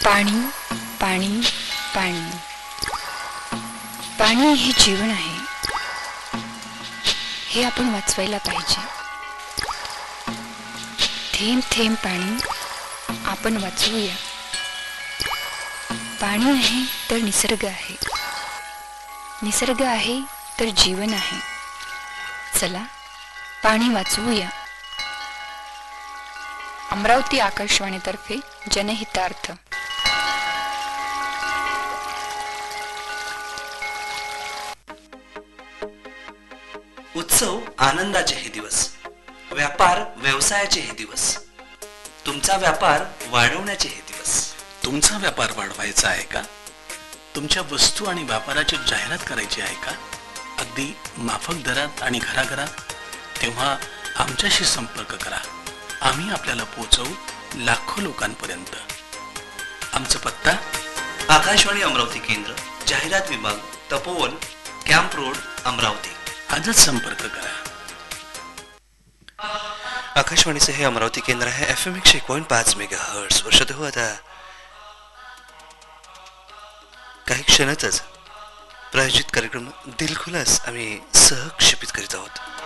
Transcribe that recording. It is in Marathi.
पाणी पाणी पाणी पाणी हे जीवन आहे, हे आपण वाचवायला पाहिजे. थेंब थेंब पाणी आपण वाचवूया. पाणी आहे तर निसर्ग आहे, निसर्ग आहे तर जीवन आहे. चला पाणी वाचवूया. अमरावती आकाशवाणीतर्फे जनहितार्थ. उत्सव आनंदाचे हे दिवस, व्यापार व्यवसायाचे हे दिवस, तुमचा व्यापार वाढवण्याचे हे दिवस. तुमचा व्यापार वाढवायचा आहे का? तुमच्या वस्तू आणि व्यापाराची जाहिरात करायची आहे का? अगदी माफक दरात आणि घराघरात? तेव्हा आमच्याशी संपर्क करा. आम्ही आपल्याला पोहोचवू लाखो लोकांपर्यंत. आमचा पत्ता आकाशवाणी अमरावती केंद्र, जाहिरात विभाग, तपोवन, कॅम्प रोड, अमरावती. आजच संपर्क करा. आकाशवाणीचे हे अमरावती केंद्र आहे. FM 101.5 megahertz. वर्षात हो आता काही क्षणातच प्रायोजित कार्यक्रम दिलखुलास आम्ही सहक्षेपित करीत आहोत.